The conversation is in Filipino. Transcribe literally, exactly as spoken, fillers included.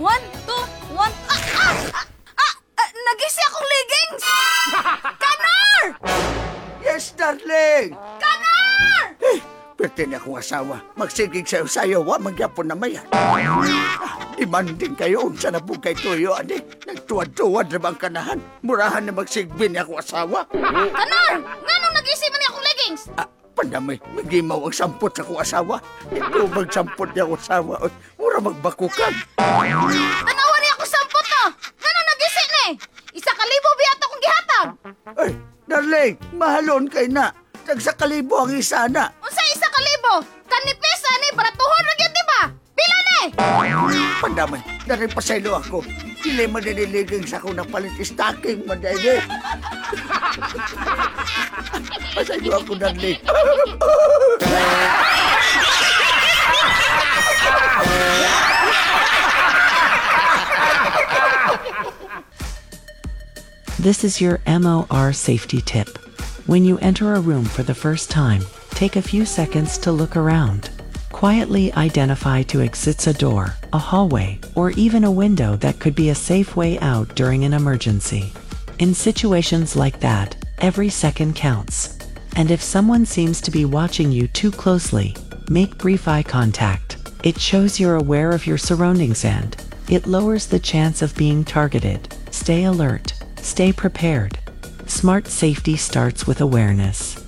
One, two, one. Ah! Ah! Ah! ah, ah nagisi akong leggings! Kanar! Yes, darling! Kanar! Eh, pwede na akong asawa. Magsigig sa'yo sa'yo, wa magyapon na mayan. Imanding kayo, unsa na po kay Tuyo, ani. Nagtuwad-tuwad na bang kanahan. Murahan na magsigbin akong asawa. Kanar! Nganong nag-isip man akong leggings? Ah, pandamay, magimaw ang sampot sa akong asawa. Ito magsampot niya akong asawa. Oy, mura magbakukan. Tanawa niya ako sampot no! Nganong nag-isip ni? Isa kalibo biyato kong gihatag! Ay, darling, mahalon kay na. Tagsa kalibo ang isa na. Unsa isa kalibo? Kanipis ani para tuhod ra gyud diba? Pila ni? Pandamay, daring pasaylo ako. Dili madililiging sa akong napalit stocking, madali. Pasaylo ako, darling. This is your M O R safety tip. When you enter a room for the first time, take a few seconds to look around. Quietly identify two exits: a door, a hallway, or even a window that could be a safe way out during an emergency. In situations like that, every second counts. And if someone seems to be watching you too closely, make brief eye contact. It shows you're aware of your surroundings and it lowers the chance of being targeted. Stay alert. Stay prepared. Smart safety starts with awareness.